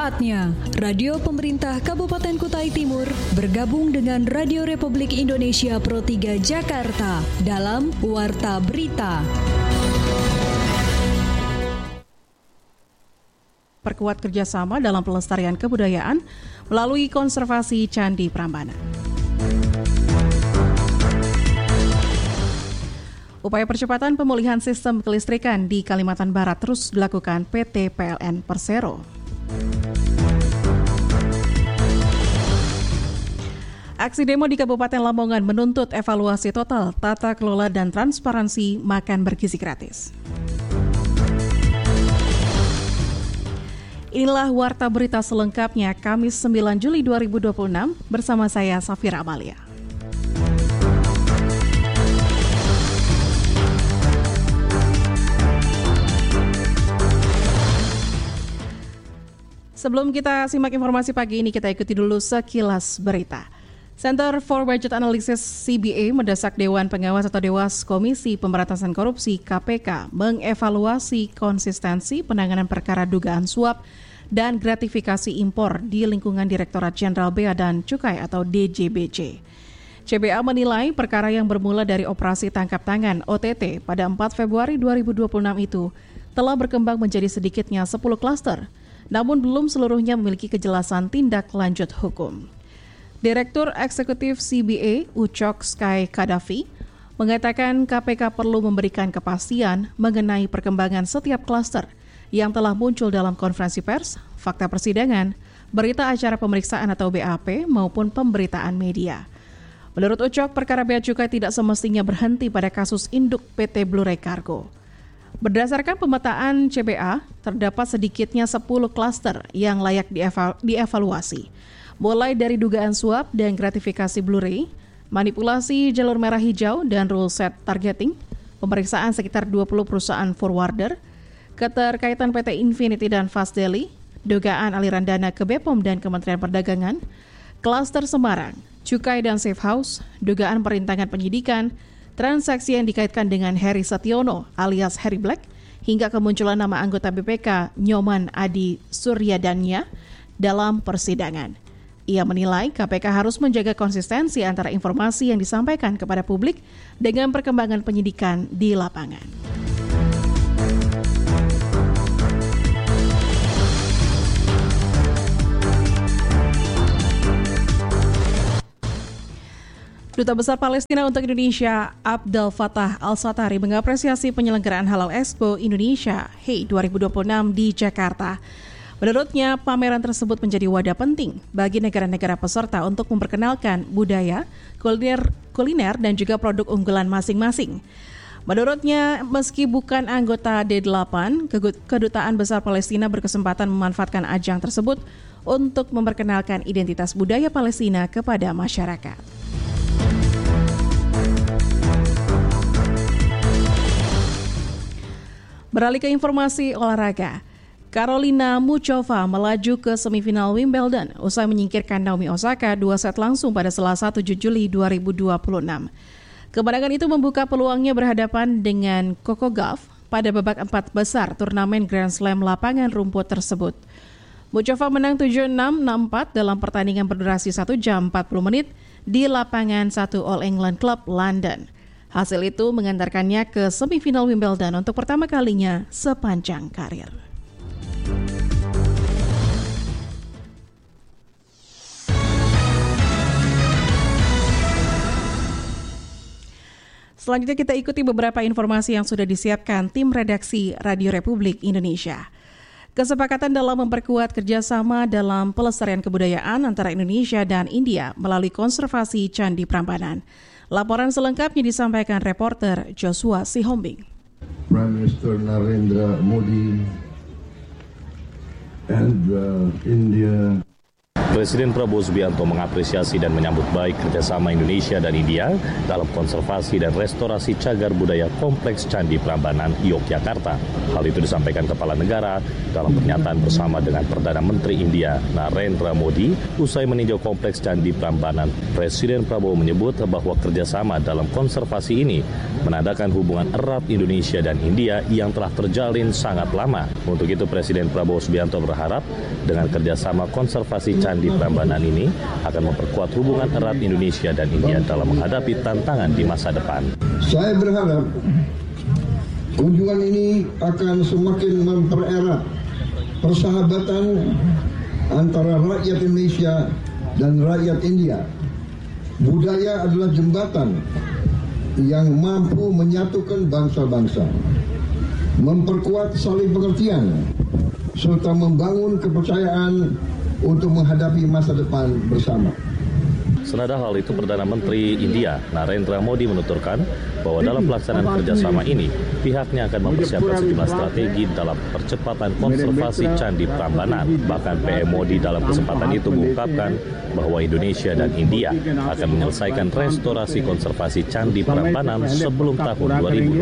Saatnya Radio Pemerintah Kabupaten Kutai Timur bergabung dengan Radio Republik Indonesia Pro 3 Jakarta dalam Warta Berita. Perkuat kerjasama dalam pelestarian kebudayaan melalui konservasi Candi Prambanan. Upaya percepatan pemulihan sistem kelistrikan di Kalimantan Barat terus dilakukan PT PLN Persero. Aksi demo di Kabupaten Lamongan menuntut evaluasi total tata kelola dan transparansi makan bergizi gratis. Inilah Warta Berita selengkapnya Kamis 9 Juli 2026 bersama saya Safira Amalia. Sebelum kita simak informasi pagi ini, kita ikuti dulu sekilas berita. Center for Budget Analysis CBA mendesak Dewan Pengawas atau Dewas Komisi Pemberantasan Korupsi KPK mengevaluasi konsistensi penanganan perkara dugaan suap dan gratifikasi impor di lingkungan Direktorat Jenderal Bea dan Cukai atau DJBC. CBA menilai perkara yang bermula dari operasi tangkap tangan OTT pada 4 Februari 2026 itu telah berkembang menjadi sedikitnya 10 klaster, namun belum seluruhnya memiliki kejelasan tindak lanjut hukum. Direktur Eksekutif CBA Ucok Sky Kadafi mengatakan KPK perlu memberikan kepastian mengenai perkembangan setiap klaster yang telah muncul dalam konferensi pers, fakta persidangan, berita acara pemeriksaan atau BAP maupun pemberitaan media. Menurut Ucok, perkara Bea Cukai tidak semestinya berhenti pada kasus induk PT Blue Ray Cargo. Berdasarkan pemetaan CBA, terdapat sedikitnya 10 klaster yang layak dievaluasi. Mulai dari dugaan suap dan gratifikasi Blue Ray, manipulasi jalur merah hijau dan rule set targeting, pemeriksaan sekitar 20 perusahaan forwarder, keterkaitan PT Infinity dan Fast Daily, dugaan aliran dana ke BPOM dan Kementerian Perdagangan, klaster Semarang, Cukai dan Safe House, dugaan perintangan penyidikan, transaksi yang dikaitkan dengan Heri Sationo alias Harry Black, hingga kemunculan nama anggota BPK Nyoman Adi Suryadanya dalam persidangan. Ia menilai KPK harus menjaga konsistensi antara informasi yang disampaikan kepada publik dengan perkembangan penyidikan di lapangan. Duta Besar Palestina untuk Indonesia, Abdel Fattah Al-Satari, mengapresiasi penyelenggaraan Halal Expo Indonesia HEI 2026 di Jakarta. Menurutnya, pameran tersebut menjadi wadah penting bagi negara-negara peserta untuk memperkenalkan budaya, kuliner dan juga produk unggulan masing-masing. Menurutnya, meski bukan anggota D8, Kedutaan Besar Palestina berkesempatan memanfaatkan ajang tersebut untuk memperkenalkan identitas budaya Palestina kepada masyarakat. Beralih ke informasi olahraga. Carolina Muchova melaju ke semifinal Wimbledon usai menyingkirkan Naomi Osaka 2 set langsung pada Selasa 7 Juli 2026. Kemenangan itu membuka peluangnya berhadapan dengan Coco Gauff pada babak 4 besar turnamen Grand Slam lapangan rumput tersebut. Muchova menang 7-6, 6-4 dalam pertandingan berdurasi 1 jam 40 menit di lapangan 1 All England Club London. Hasil itu mengantarkannya ke semifinal Wimbledon untuk pertama kalinya sepanjang karir. Selanjutnya kita ikuti beberapa informasi yang sudah disiapkan tim redaksi Radio Republik Indonesia. Kesepakatan dalam memperkuat kerjasama dalam pelestarian kebudayaan antara Indonesia dan India melalui konservasi Candi Prambanan. Laporan selengkapnya disampaikan reporter Joshua Sihombing. Prime Minister Narendra Modi and India. Presiden Prabowo Subianto mengapresiasi dan menyambut baik kerjasama Indonesia dan India dalam konservasi dan restorasi cagar budaya Kompleks Candi Prambanan, Yogyakarta. Hal itu disampaikan Kepala Negara dalam pernyataan bersama dengan Perdana Menteri India Narendra Modi usai meninjau Kompleks Candi Prambanan. Presiden Prabowo menyebut bahwa kerjasama dalam konservasi ini menandakan hubungan erat Indonesia dan India yang telah terjalin sangat lama. Untuk itu Presiden Prabowo Subianto berharap dengan kerjasama konservasi Candi Prambanan ini akan memperkuat hubungan erat Indonesia dan India dalam menghadapi tantangan di masa depan. Saya berharap kunjungan ini akan semakin mempererat persahabatan antara rakyat Indonesia dan rakyat India. Budaya adalah jembatan yang mampu menyatukan bangsa-bangsa, memperkuat saling pengertian, serta membangun kepercayaan untuk menghadapi masa depan bersama. Senada hal itu, Perdana Menteri India Narendra Modi menuturkan bahwa dalam pelaksanaan kerjasama ini, pihaknya akan mempersiapkan sejumlah strategi dalam percepatan konservasi Candi Prambanan. Bahkan PM Modi dalam kesempatan itu mengungkapkan bahwa Indonesia dan India akan menyelesaikan restorasi konservasi Candi Prambanan sebelum tahun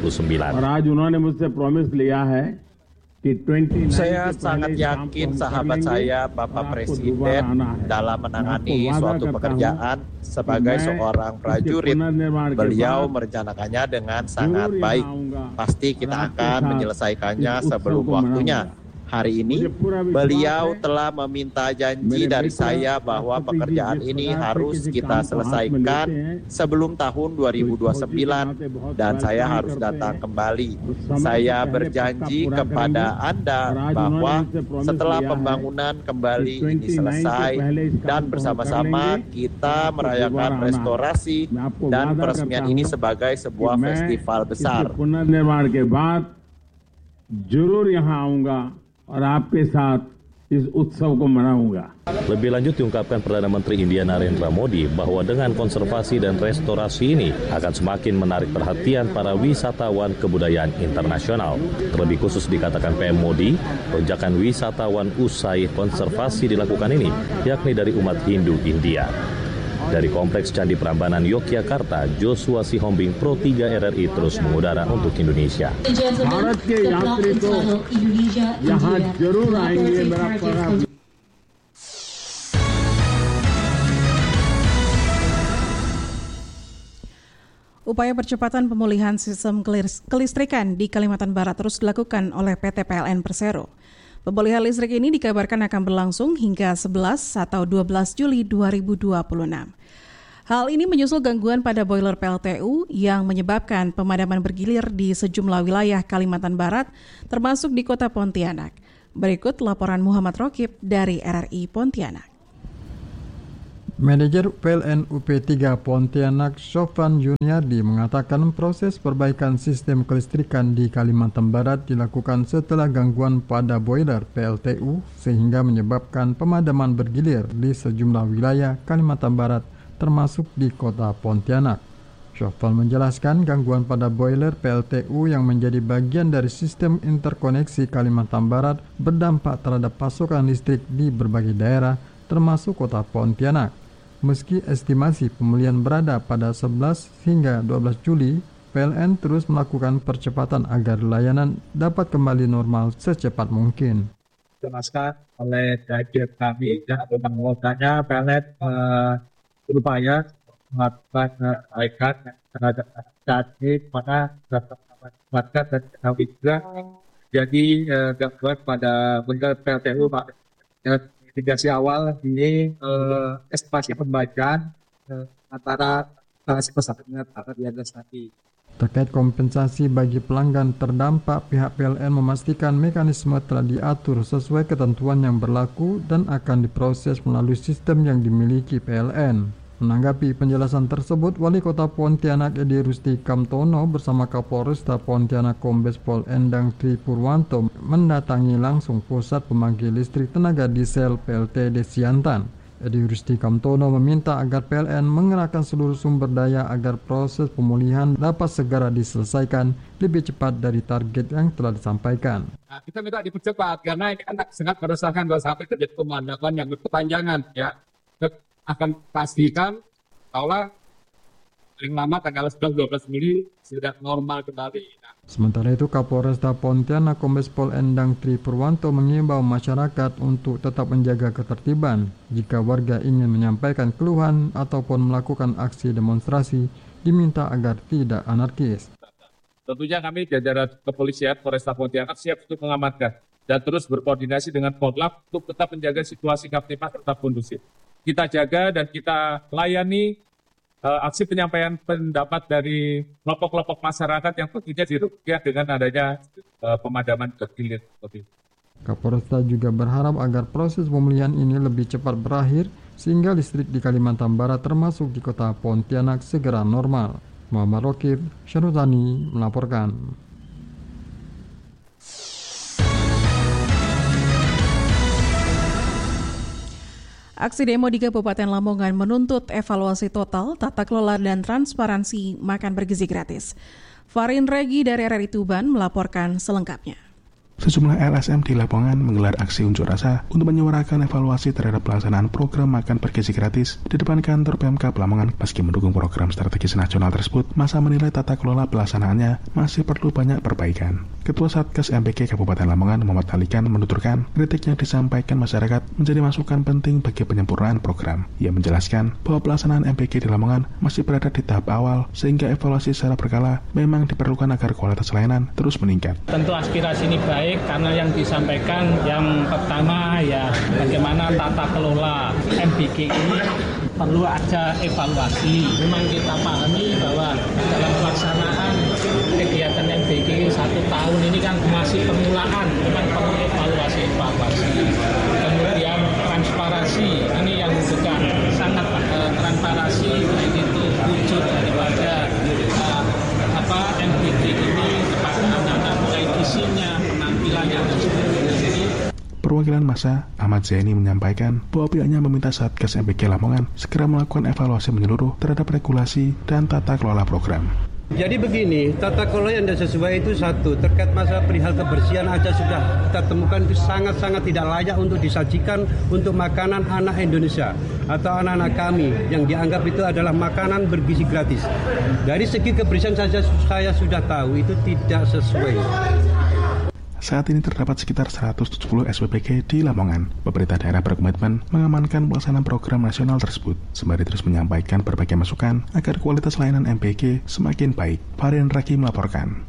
2029. Saya sangat yakin sahabat saya, Bapak Presiden, dalam menangani suatu pekerjaan sebagai seorang prajurit. Beliau merencanakannya dengan sangat baik. Pasti kita akan menyelesaikannya sebelum waktunya. Hari ini, beliau telah meminta janji dari saya bahwa pekerjaan ini harus kita selesaikan sebelum tahun 2029 dan saya harus datang kembali. Saya berjanji kepada Anda bahwa setelah pembangunan kembali ini selesai dan bersama-sama kita merayakan restorasi dan peresmian ini sebagai sebuah festival besar. Lebih lanjut diungkapkan Perdana Menteri India Narendra Modi bahwa dengan konservasi dan restorasi ini akan semakin menarik perhatian para wisatawan kebudayaan internasional. Terlebih khusus dikatakan PM Modi, lonjakan wisatawan usai konservasi dilakukan ini yakni dari umat Hindu India. Dari Kompleks Candi Prambanan Yogyakarta, Joshua Sihombing Pro 3 RRI terus mengudara untuk Indonesia. Upaya percepatan pemulihan sistem kelistrikan di Kalimantan Barat terus dilakukan oleh PT PLN Persero. Pemulihan listrik ini dikabarkan akan berlangsung hingga 11 atau 12 Juli 2026. Hal ini menyusul gangguan pada boiler PLTU yang menyebabkan pemadaman bergilir di sejumlah wilayah Kalimantan Barat, termasuk di kota Pontianak. Berikut laporan Muhammad Rokib dari RRI Pontianak. Manajer PLN UP3 Pontianak Sofan Yuniardi mengatakan proses perbaikan sistem kelistrikan di Kalimantan Barat dilakukan setelah gangguan pada boiler PLTU sehingga menyebabkan pemadaman bergilir di sejumlah wilayah Kalimantan Barat termasuk di kota Pontianak. Sofan menjelaskan gangguan pada boiler PLTU yang menjadi bagian dari sistem interkoneksi Kalimantan Barat berdampak terhadap pasokan listrik di berbagai daerah termasuk kota Pontianak. Meski estimasi pemulihan berada pada 11 hingga 12 Juli, PLN terus melakukan percepatan agar layanan dapat kembali normal secepat mungkin. Jelaskan oleh direktur kami dan anggotanya, PLN berupaya melakukan perbaikan terhadap saat ini mana dapat dan ketahui juga. Jadi gangguan pada boiler PLTU mitigasi awal ini estimasi perbaikan antara pesawatnya di atas nanti. Terkait kompensasi bagi pelanggan terdampak, pihak PLN memastikan mekanisme telah diatur sesuai ketentuan yang berlaku dan akan diproses melalui sistem yang dimiliki PLN. Menanggapi penjelasan tersebut, Wali Kota Pontianak Edi Rusti Kamtono bersama Kapolresta Pontianak Kombes Pol Endang Tri Purwanto mendatangi langsung pusat pembangkit listrik tenaga diesel PLT Desiantan. Edi Rusti Kamtono meminta agar PLN mengerahkan seluruh sumber daya agar proses pemulihan dapat segera diselesaikan lebih cepat dari target yang telah disampaikan. Nah, kita minta dipercepat karena ini kan sangat meresahkan kalau sampai terjadi pemadaman yang berkepanjangan ya. Kita akan pastikan bahwa paling lama tanggal 11-12 Juli sudah normal kembali. Sementara itu, Kapolresta Pontianak Kombes Pol Endang Tri Purwanto mengimbau masyarakat untuk tetap menjaga ketertiban. Jika warga ingin menyampaikan keluhan ataupun melakukan aksi demonstrasi, diminta agar tidak anarkis. Tentunya kami jajaran kepolisian Polresta Pontianak siap untuk mengamankan dan terus berkoordinasi dengan Pollab untuk tetap menjaga situasi Kamtipmas tetap kondusif. Kita jaga dan kita layani aksi penyampaian pendapat dari kelompok-kelompok masyarakat yang tentunya dirugikan dengan adanya pemadaman bergilir. Kapolresta juga berharap agar proses pemulihan ini lebih cepat berakhir sehingga listrik di Kalimantan Barat termasuk di kota Pontianak segera normal. Muhammad Rokib, Syaruzani melaporkan. Aksi demo di Kabupaten Lamongan menuntut evaluasi total, tata kelola dan transparansi makan bergizi gratis. Farin Regi dari RRI Tuban melaporkan selengkapnya. Sejumlah LSM di Lamongan menggelar aksi unjuk rasa untuk menyuarakan evaluasi terhadap pelaksanaan program makan bergizi gratis di depan kantor Pemkab Lamongan. Meski mendukung program strategis nasional tersebut, masa menilai tata kelola pelaksanaannya masih perlu banyak perbaikan. Ketua Satgas MPK Kabupaten Lamongan Muhammad Alikan menuturkan kritik yang disampaikan masyarakat menjadi masukan penting bagi penyempurnaan program. Ia menjelaskan bahwa pelaksanaan MPK di Lamongan masih berada di tahap awal sehingga evaluasi secara berkala memang diperlukan agar kualitas layanan terus meningkat. Tentu aspirasi ini baik karena yang disampaikan yang pertama ya bagaimana tata kelola MBK ini perlu ada evaluasi. Memang kita pahami bahwa dalam pelaksanaan kegiatan MBK 1 tahun ini kan masih permulaan, memang perlu evaluasi. Kemudian transparansi, ini yang juga sangat transparansi, baik itu wujud daripada MBK ini kepada anak-anak, mulai isinya, penampilannya dan sebagainya. Perwakilan massa Ahmad Zaini menyampaikan bahwa pihaknya meminta Satgas MPK Lamongan segera melakukan evaluasi menyeluruh terhadap regulasi dan tata kelola program. Jadi begini, tata kelola yang tidak sesuai itu satu, terkait masalah perihal kebersihan aja sudah kita temukan itu sangat-sangat tidak layak untuk disajikan untuk makanan anak Indonesia atau anak-anak kami yang dianggap itu adalah makanan bergizi gratis. Dari segi kebersihan saja saya sudah tahu itu tidak sesuai. Saat ini terdapat sekitar 170 SPPK di Lamongan. Pemerintah daerah berkomitmen mengamankan pelaksanaan program nasional tersebut, sembari terus menyampaikan berbagai masukan agar kualitas layanan MPK semakin baik. Farin Raki melaporkan.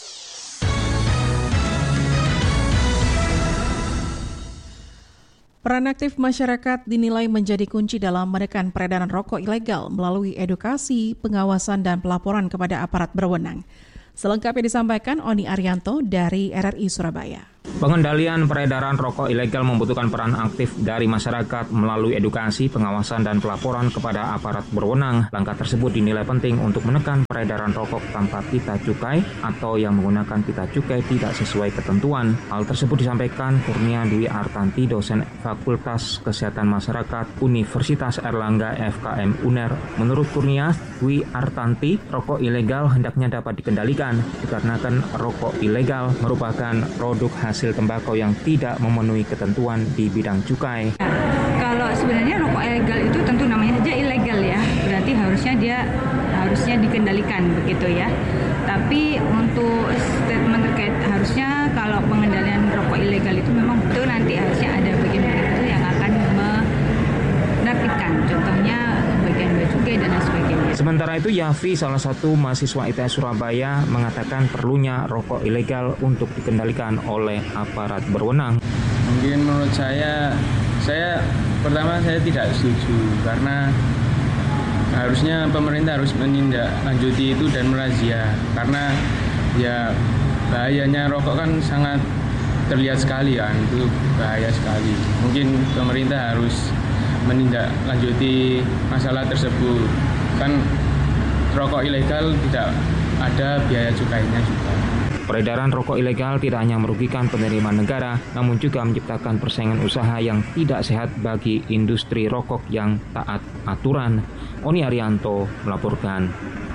Peran aktif masyarakat dinilai menjadi kunci dalam menekan peredaran rokok ilegal melalui edukasi, pengawasan, dan pelaporan kepada aparat berwenang. Selengkapnya disampaikan Oni Arianto dari RRI Surabaya. Pengendalian peredaran rokok ilegal membutuhkan peran aktif dari masyarakat melalui edukasi, pengawasan, dan pelaporan kepada aparat berwenang. Langkah tersebut dinilai penting untuk menekan peredaran rokok tanpa pita cukai atau yang menggunakan pita cukai tidak sesuai ketentuan. Hal tersebut disampaikan Kurnia Dwi Artanti, dosen Fakultas Kesehatan Masyarakat Universitas Erlangga FKM UNER. Menurut Kurnia Dwi Artanti, rokok ilegal hendaknya dapat dikendalikan dikarenakan rokok ilegal merupakan produk hasil tembakau yang tidak memenuhi ketentuan di bidang cukai. Kalau sebenarnya rokok ilegal itu tentu namanya saja ilegal ya, berarti harusnya dikendalikan begitu ya. Tapi untuk statement terkait harusnya kalau pengendalian rokok ilegal itu memang betul nanti harusnya ada bagian itu yang akan menertibkan, contohnya bagian bea cukai dan sebagainya. Sementara itu, Yafi, salah satu mahasiswa ITS Surabaya, mengatakan perlunya rokok ilegal untuk dikendalikan oleh aparat berwenang. Mungkin menurut saya pertama tidak setuju karena harusnya pemerintah harus menindaklanjuti itu dan merazia karena ya bahayanya rokok kan sangat terlihat sekali kan, itu bahaya sekali. Mungkin pemerintah harus menindaklanjuti masalah tersebut. Kan rokok ilegal tidak ada biaya cukainya juga. Peredaran rokok ilegal tidak hanya merugikan penerimaan negara, namun juga menciptakan persaingan usaha yang tidak sehat bagi industri rokok yang taat aturan. Oni Arianto melaporkan.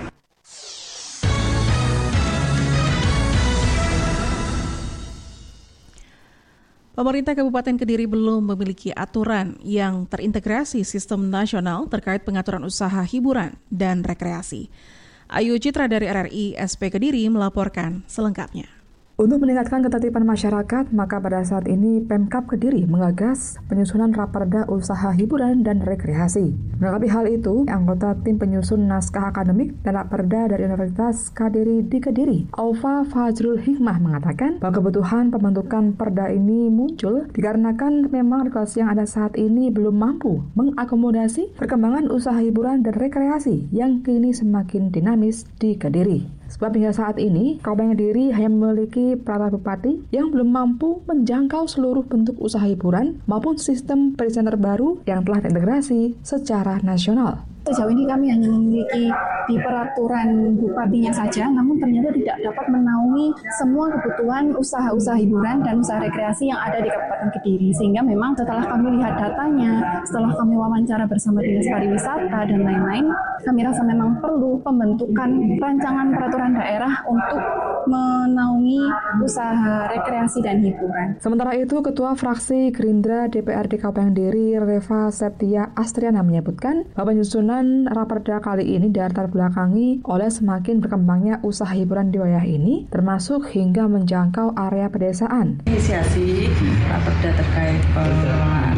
Pemerintah Kabupaten Kediri belum memiliki aturan yang terintegrasi sistem nasional terkait pengaturan usaha hiburan dan rekreasi. Ayu Citra dari RRI SP Kediri melaporkan selengkapnya. Untuk meningkatkan ketertiban masyarakat, maka pada saat ini Pemkab Kediri menggagas penyusunan Raperda Usaha Hiburan dan Rekreasi. Menanggapi hal itu, anggota tim penyusun naskah akademik dan Raperda dari Universitas Kediri di Kediri, Aufa Fajrul Hikmah mengatakan bahwa kebutuhan pembentukan perda ini muncul dikarenakan memang regulasi yang ada saat ini belum mampu mengakomodasi perkembangan usaha hiburan dan rekreasi yang kini semakin dinamis di Kediri. Sebab hingga saat ini, Kabupaten Kediri hanya memiliki peraturan bupati yang belum mampu menjangkau seluruh bentuk usaha hiburan maupun sistem perizinan terbaru yang telah terintegrasi secara nasional. Sejauh ini kami hanya memiliki di peraturan bupatinya saja, namun ternyata tidak dapat menaungi semua kebutuhan usaha-usaha hiburan dan usaha rekreasi yang ada di Kabupaten Kediri. Sehingga memang setelah kami lihat datanya, setelah kami wawancara bersama Dinas Pariwisata dan lain-lain, kami rasa memang perlu pembentukan rancangan peraturan daerah untuk menaungi usaha rekreasi dan hiburan. Sementara itu, Ketua Fraksi Gerindra DPRD Kabupaten Kediri, Reva Septia Astriana menyebutkan bahwa penyusunan Raperda kali ini dilatar belakangi oleh semakin berkembangnya usaha hiburan di wilayah ini, termasuk hingga menjangkau area pedesaan. Inisiasi Raperda terkait pengelolaan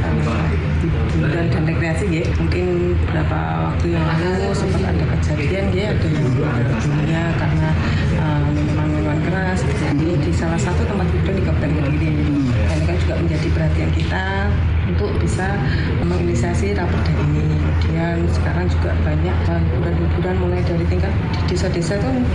hiburan dan rekreasi, ya. Mungkin beberapa waktu yang lalu sempat ada kejadian, ya, ada yang dunia karena minuman keras terjadi di salah satu tempat hiburan di Kabupaten Kediri. Dan ini kan juga menjadi perhatian kita untuk bisa menginisiasi Raperda ini. Kemudian sekarang juga banyak hiburan-hiburan mulai dari tingkat di desa-desa itu